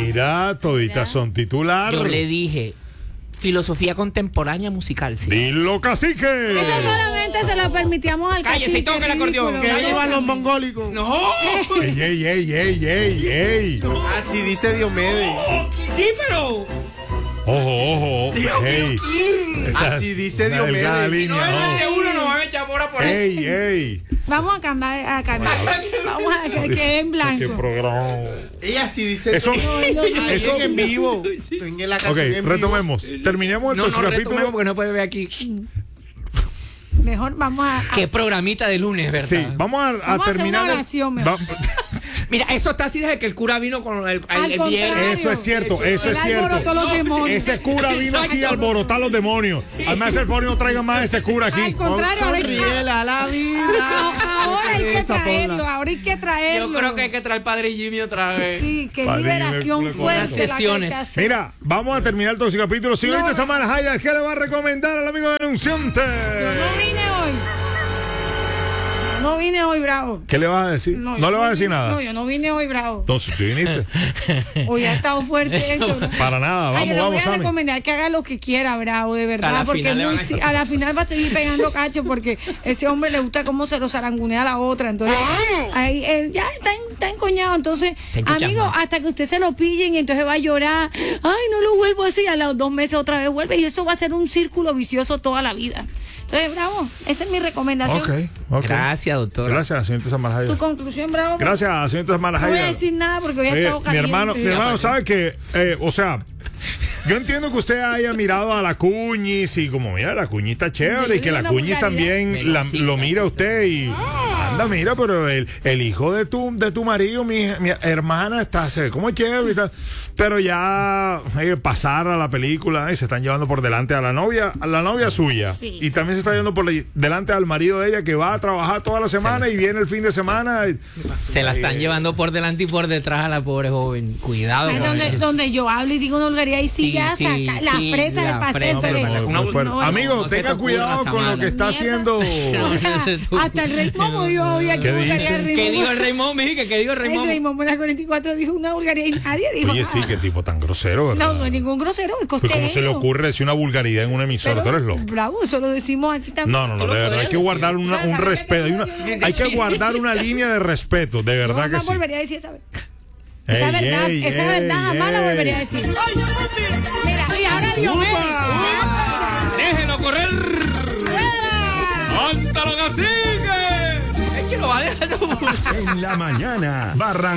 Mira, toditas son titular. Yo le dije, filosofía contemporánea musical. ¿Sí? Dilo, cacique. Eso solamente se lo permitíamos al cacique. Cállese y toque el acordeón. Que llevan los mongólicos. ¡No! Ey. Así dice Diomedes. Sí, pero... Ojo. Ey. Así dice Una delgada Diomedes. línea, No, no. de uno no va a echar bora por ahí. Ey. Vamos a cambiar. Vamos a que quede en Qué blanco. programa. Ella sí dice Eso. eso en vivo. En la Ok, canción en vivo. retomemos. Terminemos el No, próximo retomemos capítulo. porque no puede ver aquí. Mejor vamos a. Qué programita de lunes, ¿verdad? Sí, vamos a Vamos a hacer terminar. una oración mejor. Mira, eso está así desde que el cura vino con el Al viernes. contrario. Eso es cierto, eso Él es cierto. alborotó los demonios. Ese cura vino aquí a alborotar los demonios. Además, el foro no traiga más ese cura aquí. Al contrario, Sonríele a la vida. ahora hay que Esa, traerlo, Paula. ahora hay que traerlo. Yo creo que hay que traer al padre Jimmy otra vez. Sí, que Padre, liberación me- fuerte. Unas la que hay que sesiones. hacer. Mira, vamos a terminar el próximo capítulo. Señorita No. Samara Hayas, ¿qué le va a recomendar al amigo denunciante? Yo no vine hoy. No vine hoy, bravo. ¿Qué le vas a decir? yo No le vas a decir vine- nada. No, yo no vine hoy, bravo. Entonces, ¿tú viniste? Hoy ha estado fuerte esto. ¿no? Para nada, Ay, yo le voy vamos, a Sammy. recomendar que haga lo que quiera, bravo, de A verdad, la porque final le muy, van a- a la final va a seguir pegando cacho porque ese hombre le gusta cómo se lo zarangunea a la otra, entonces ahí él ya está encoñado, entonces Está encochando. amigo, hasta que usted se lo pillen y entonces va a llorar, ay, no lo vuelvo así, a los 2 meses otra vez vuelve y eso va a ser un círculo vicioso toda la vida. Entonces, bravo, esa es mi recomendación. Ok. Gracias, doctora. Gracias, señorita Samara Hayas. Tu conclusión, bravo. Gracias, señorita Samara No voy a Hayas. decir nada porque hoy ha Oye, estado mi caliente. hermano sabe que, o sea, yo entiendo que usted haya mirado a la Cuñis y como mira, la Cuñis está chévere y que la una Cuñis vulgaridad. también lo mira a usted y anda, mira, pero el hijo de tu marido, mi hermana, se ve como chévere y tal. Pero ya pasar a la película y se están llevando por delante a la novia suya. Sí. Y también se está llevando por delante al marido de ella que va a trabajar toda la semana y viene el fin de semana. Se la están llevando por delante y por detrás a la pobre joven. Cuidado. Ay, con donde yo hablo y digo una vulgaridad y sí, ya sí, saca la sí, fresa la del pastel. fresa, se ve. pero Muy fuerte. no, Amigo, no se tenga te ocurra, cuidado con lo Samara. que está Mierda. haciendo. Hasta el rey Momo dijo hoy aquí ¿Qué vulgaridad dice? del rey ¿Qué Momo. dijo el rey Momo? ¿Qué dijo el rey El rey Momo? Momo en la 44 dijo una vulgaridad y nadie dijo Oye, sí, nada. qué tipo tan grosero, ¿verdad? No es ningún grosero, es Pues, costeño. ¿cómo se le ocurre decir una vulgaridad en una emisora? Tú eres loco. Bravo, eso lo decimos aquí también. No, de verdad, hay que guardar un respeto. Hay que guardar una línea de respeto, de verdad que jamás sí. volvería a decir esa verdad. Esa verdad, Ey, esa ey, verdad jamás la ey. volvería a decir. Mira, y ahora Diomedes. ¡Déjelo correr! ¡Ántalo, cacique! ¡Échelo, va, déjalo! En la mañana, Barranquilla.